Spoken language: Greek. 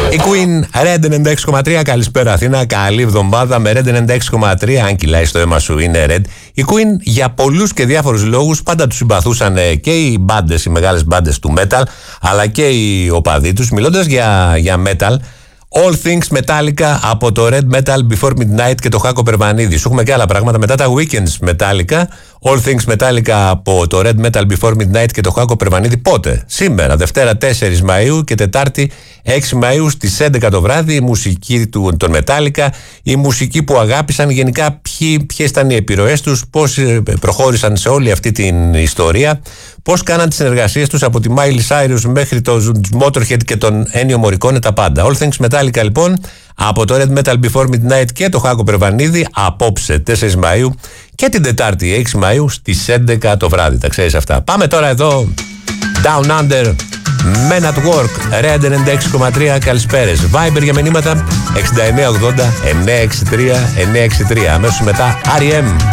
Η Queen, Red 96,3. Καλησπέρα Αθήνα, καλή εβδομάδα με Red 96,3. Αν κυλάει στο αίμα σου είναι Red. Η Queen για πολλούς και διάφορους λόγους πάντα τους συμπαθούσαν και οι μπάντες, οι μεγάλες μπάντες του metal, αλλά και οι οπαδοί τους. Μιλώντας για metal, All Things Metallica από το Red Metal Before Midnight και το Χάκο Περβανίδη. Σου έχουμε και άλλα πράγματα μετά τα Weekends Metallica. All Things Metallica από το Red Metal Before Midnight και το Χάκο Περβανίδη. Πότε? Σήμερα, Δευτέρα 4 Μαΐου και Τετάρτη 6 Μαΐου στις 11 το βράδυ. Η μουσική των Metallica, η μουσική που αγάπησαν, γενικά ποιες ήταν οι επιρροές τους, πώς προχώρησαν σε όλη αυτή την ιστορία, πώς κάναν τις συνεργασίες τους από τη Miley Cyrus μέχρι τους Motorhead και τον Ennio Morricone, τα πάντα. All Things Metallica λοιπόν από το Red Metal Before Midnight και το Χάκο Περβανίδη απόψε 4 Μαΐου και την Τετάρτη 6 Μαΐου στις 11 το βράδυ. Τα ξέρεις αυτά. Πάμε τώρα εδώ Down Under, Men at Work, Red 96,3. Καλησπέρες. Viber για μηνύματα 6980 963 963. Αμέσως μετά R.E.M.